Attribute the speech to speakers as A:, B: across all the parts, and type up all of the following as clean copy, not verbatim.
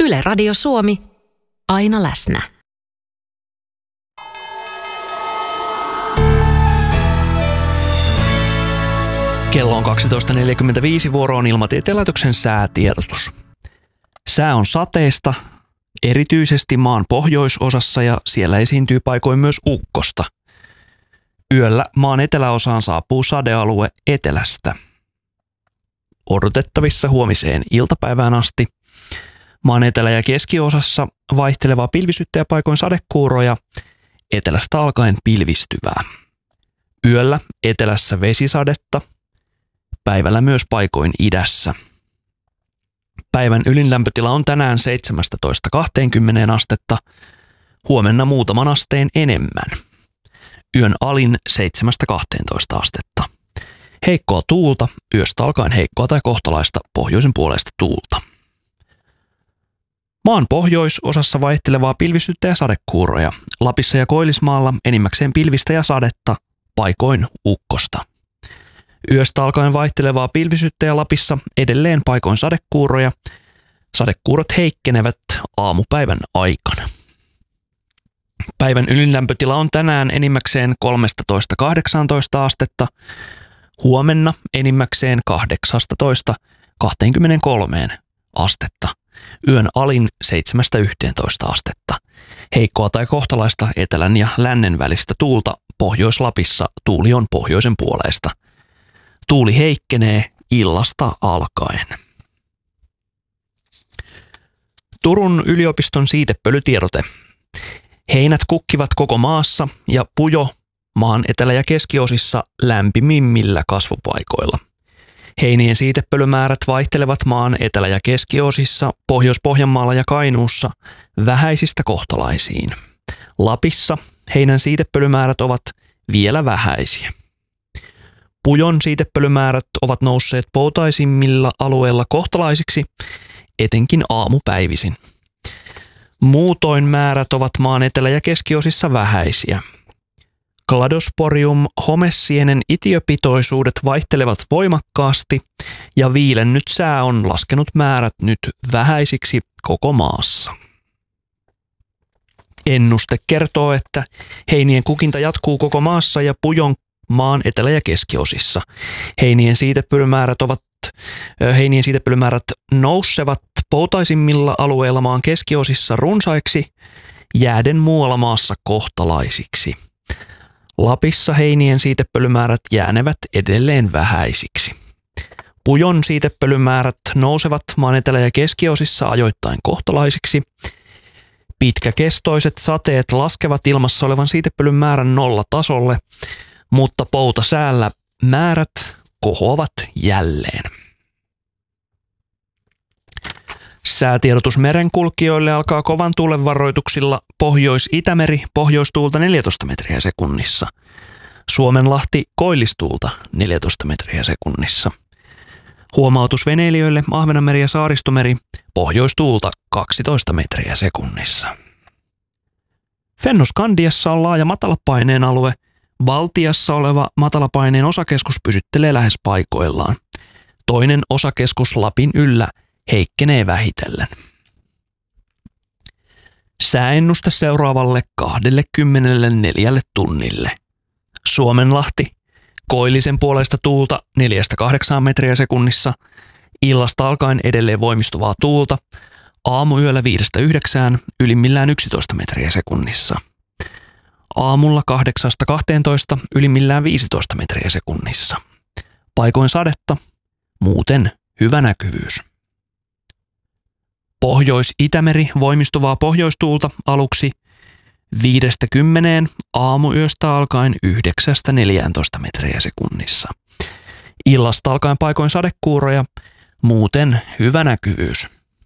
A: Yle Radio Suomi, aina läsnä.
B: Kello on 12.45, vuoroon Ilmatieteen laitoksen säätiedotus. Sää on sateista, erityisesti maan pohjoisosassa, ja siellä esiintyy paikoin myös ukkosta. Yöllä maan eteläosaan saapuu sadealue etelästä. Odotettavissa huomiseen iltapäivään asti. Maan etelä- ja keskiosassa vaihtelevaa pilvisyyttä ja paikoin sadekuuroja, etelästä alkaen pilvistyvää. Yöllä etelässä vesisadetta, päivällä myös paikoin idässä. Päivän ylin lämpötila on tänään 17-20 astetta, huomenna muutaman asteen enemmän. Yön alin 7-12 astetta. Heikkoa tuulta, yöstä alkaen heikkoa tai kohtalaista pohjoisen puoleista tuulta. Maan pohjoisosassa vaihtelevaa pilvisyyttä ja sadekuuroja. Lapissa ja Koillismaalla enimmäkseen pilvistä ja sadetta, paikoin ukkosta. Yöstä alkaen vaihtelevaa pilvisyyttä ja Lapissa edelleen paikoin sadekuuroja. Sadekuurot heikkenevät aamupäivän aikana. Päivän ylinlämpötila on tänään enimmäkseen 13-18 astetta, huomenna enimmäkseen 18-23 astetta. Yön alin 7-11 astetta. Heikkoa tai kohtalaista etelän ja lännen välistä tuulta. Pohjois-Lapissa tuuli on pohjoisen puoleista. Tuuli heikkenee illasta alkaen. Turun yliopiston siitepölytiedote. Heinät kukkivat koko maassa ja pujo maan etelä- ja keskiosissa lämpimimmillä kasvupaikoilla. Heinien siitepölymäärät vaihtelevat maan etelä- ja keskiosissa, Pohjois-Pohjanmaalla ja Kainuussa vähäisistä kohtalaisiin. Lapissa heinän siitepölymäärät ovat vielä vähäisiä. Pujon siitepölymäärät ovat nousseet poutaisimmilla alueilla kohtalaisiksi, etenkin aamupäivisin. Muutoin määrät ovat maan etelä- ja keskiosissa vähäisiä. Cladosporium homesienen itiöpitoisuudet vaihtelevat voimakkaasti ja viilennyt sää on laskenut määrät nyt vähäisiksi koko maassa. Ennuste kertoo, että heinien kukinta jatkuu koko maassa ja pujon maan etelä- ja keskiosissa. Heinien siitepölymäärät nousevat poutaisimmilla alueilla maan keskiosissa runsaiksi, jääden muualla maassa kohtalaisiksi. Lapissa heinien siitepölymäärät jäänevät edelleen vähäisiksi. Pujon siitepölymäärät nousevat maan etelä- ja keskiosissa ajoittain kohtalaisiksi. Pitkäkestoiset sateet laskevat ilmassa olevan siitepölyn määrän nollatasolle, mutta poutasäällä määrät kohoavat jälleen. Säätiedotus merenkulkijoille alkaa kovan tuulen varoituksilla Pohjois-Itämeri, pohjoistuulta 14 metriä sekunnissa. Suomenlahti koillistuulta 14 metriä sekunnissa. Huomautus veneilijöille Ahvenanmeri ja Saaristomeri, pohjoistuulta 12 metriä sekunnissa. Fennoskandiassa on laaja matalapaineen alue. Baltiassa oleva matalapaineen osakeskus pysyttelee lähes paikoillaan. Toinen osakeskus Lapin yllä heikkenee vähitellen. Sääennuste seuraavalle 24 tunnille. Suomenlahti, koillisen puoleista tuulta 4-8 metriä sekunnissa, illasta alkaen edelleen voimistuvaa tuulta, aamuyöllä 5-9, ylimmillään 11 metriä sekunnissa. Aamulla 8-12, ylimmillään 15 metriä sekunnissa. Paikoin sadetta, muuten hyvä näkyvyys. Pohjois-Itämeri voimistuvaa pohjoistuulta aluksi 5-10, aamuyöstä alkaen 9-14 metriä sekunnissa. Illasta alkaen paikoin sadekuuroja, muuten hyvä näkyvyys.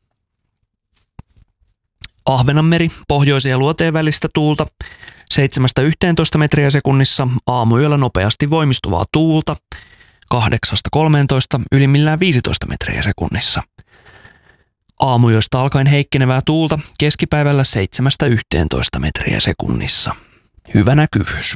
B: Ahvenanmeri pohjoisen ja luoteen välistä tuulta 7-11 metriä sekunnissa, aamuyöllä nopeasti voimistuvaa tuulta 8-13, ylimmillään 15 metriä sekunnissa. Aamuyöstä alkaen heikkenevää tuulta keskipäivällä 7-11 metriä sekunnissa. Hyvä näkyvyys.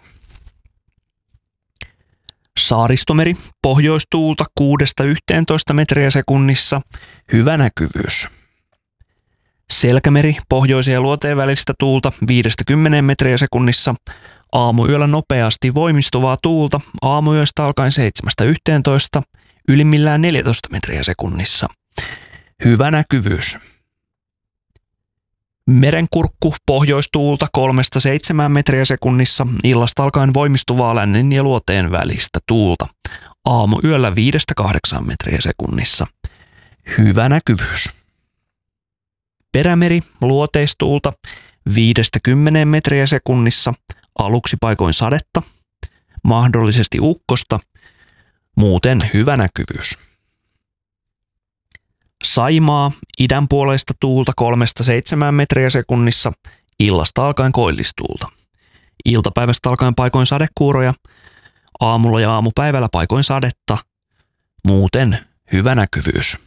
B: Saaristomeri pohjoistuulta 6-11 metriä sekunnissa. Hyvä näkyvyys. Selkämeri pohjoisen ja luoteen välistä tuulta 5-10 metriä sekunnissa. Aamuyöllä nopeasti voimistuvaa tuulta aamuyöstä alkaen 7-11, ylimmillään 14 metriä sekunnissa. Hyvä näkyvyys. Merenkurkku pohjoistuulta 3-7 metriä sekunnissa, illasta alkaen voimistuvaa lännen ja luoteen välistä tuulta. Aamuyöllä 5-8 metriä sekunnissa. Hyvä näkyvyys. Perämeri luoteistuulta 5-10 metriä sekunnissa, aluksi paikoin sadetta, mahdollisesti ukkosta, muuten hyvä näkyvyys. Saimaa idänpuoleista tuulta 3-7 metriä sekunnissa, illasta alkaen koillistuulta. Iltapäivästä alkaen paikoin sadekuuroja, aamulla ja aamupäivällä paikoin sadetta, muuten hyvä näkyvyys.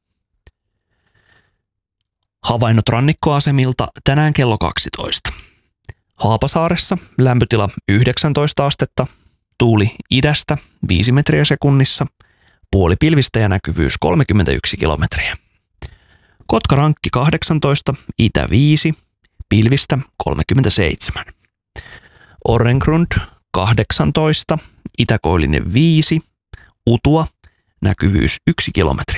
B: Havainnot rannikkoasemilta tänään kello 12. Haapasaaressa lämpötila 19 astetta, tuuli idästä 5 metriä sekunnissa, puolipilvistä ja näkyvyys 31 kilometriä. Kotkarankki 18, itä 5, pilvistä 37. Orrengrund 18, itäkoillinen 5, utua, näkyvyys 1 kilometri.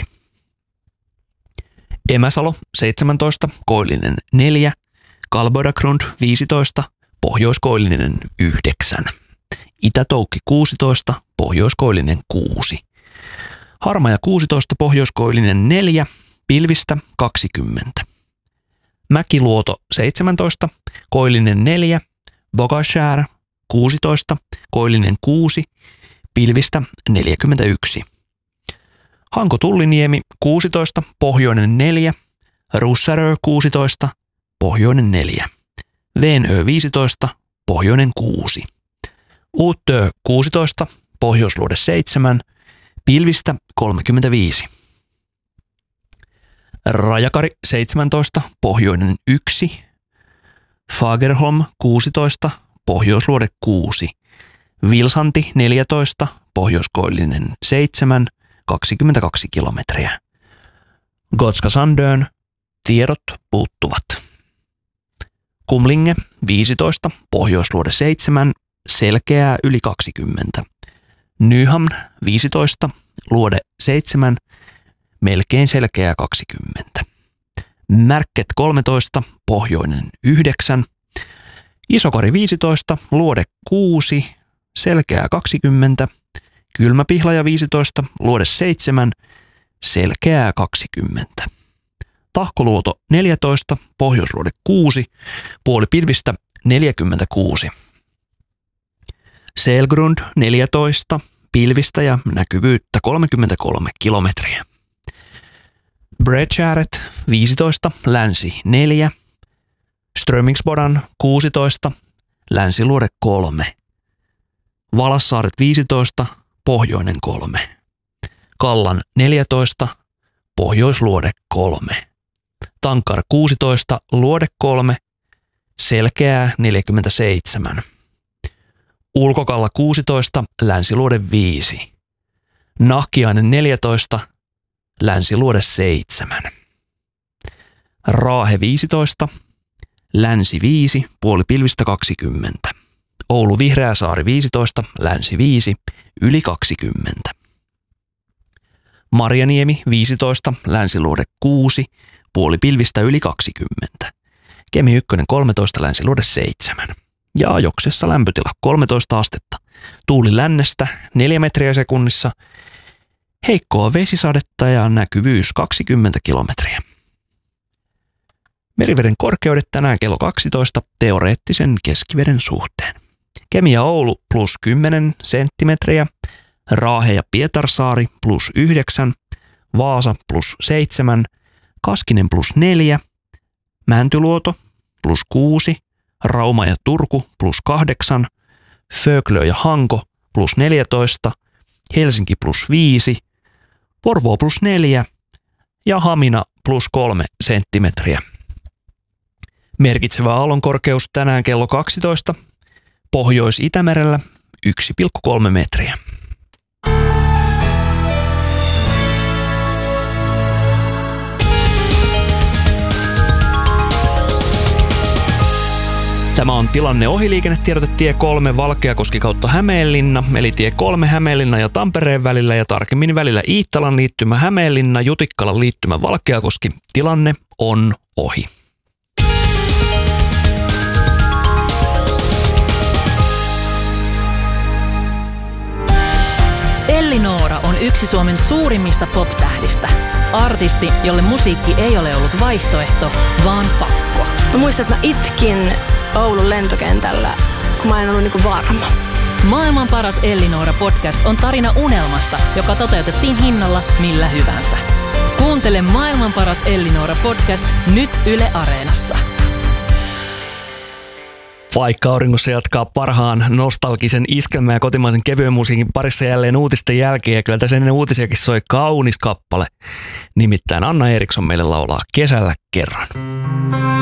B: Emäsalo 17, koillinen 4, Kalbodagrund 15, pohjoiskoillinen 9. Itätoukki 16, pohjoiskoillinen 6. Harmaja 16, pohjoiskoillinen 4, pilvistä 20. Mäkiluoto 17, koillinen 4, Bogashär 16, koillinen 6, pilvistä 41. Hanko-Tulliniemi 16, pohjoinen 4, Russarö 16, pohjoinen 4. Venö 15, pohjoinen 6. Uutö 16, pohjoisluode 7, pilvistä 35. Rajakari 17, pohjoinen 1. Fagerholm 16, pohjoisluode 6. Vilsanti 14, pohjoiskoillinen 7, 22 kilometriä. Gotska Sandön tiedot puuttuvat. Kumlinge 15, pohjoisluode 7, selkeää yli 20. Nyhamn 15, luode 7, melkein selkeää 20. Märket 13, pohjoinen 9. Isokari 15, luode 6, selkeää 20. Kylmäpihlaja 15, luode 7, selkeää 20. Tahkoluoto 14, pohjoisluode 6, puolipilvistä 46. Selgrund 14, pilvistä ja näkyvyyttä 33 kilometriä. Bredskäret 15, länsi 4. Strömingsbodan 16, länsiluode 3. Valassaaret 15, pohjoinen 3. Kallan 14, pohjoisluode 3. Tankar 16, luode 3, selkeää 47. Ulkokalla 16, länsiluode 5. Nahkiainen 14, länsiluode 7. Raahe 15, länsi 5, puolipilvistä 20. Oulu Vihreäsaari 15, länsi 5, yli 20. Marjaniemi 15, länsiluode 6, puolipilvistä yli 20. Kemi 1 13, länsiluode 7. Ja Ajoksessa lämpötila 13 astetta. Tuuli lännestä 4 metriä sekunnissa. Heikkoa vesisadetta ja näkyvyys 20 kilometriä. Meriveden korkeudet tänään kello 12 teoreettisen keskiveden suhteen. Kemi ja Oulu plus 10 senttimetriä. Raahe ja Pietarsaari plus 9. Vaasa plus 7. Kaskinen plus 4. Mäntyluoto plus 6. Rauma ja Turku plus 8, Föglö ja Hanko plus 14, Helsinki plus 5, Porvoo plus 4 ja Hamina plus 3 senttimetriä. Merkitsevä aallonkorkeus tänään kello 12, Pohjois-Itämerellä 1,3 metriä. Tämä on tilanne ohiliikennetiedote tie 3 Valkeakoski kautta Hämeenlinna, eli tie 3 Hämeenlinna ja Tampereen välillä ja tarkemmin välillä Iittalan liittymä Hämeenlinna, Jutikkalan liittymä Valkeakoski. Tilanne on ohi.
C: Elli Noora on yksi Suomen suurimmista pop-tähdistä. Artisti, jolle musiikki ei ole ollut vaihtoehto, vaan pakko.
D: Mä muistan, että mä itkin Oulun lentokentällä, kun mä en ollut niinku varma.
C: Maailman paras Elli Noora podcast on tarina unelmasta, joka toteutettiin hinnalla millä hyvänsä. Kuuntele Maailman paras Elli Noora podcast nyt Yle Areenassa.
B: Vaikka auringossa jatkaa parhaan nostalgisen iskelmän ja kotimaisen kevyen musiikin parissa jälleen uutisten jälkeen, ja kyllä tässä ennen uutisiakin soi kaunis kappale. Nimittäin Anna Eriksson meille laulaa Kesällä kerran.